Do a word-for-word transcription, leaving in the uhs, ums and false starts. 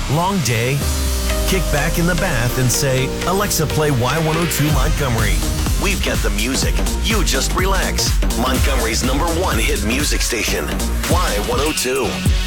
Long day? Kick back in the bath and say, Alexa, play Y one oh two Montgomery. We've got the music. You just relax. Montgomery's number one hit music station, Y one oh two.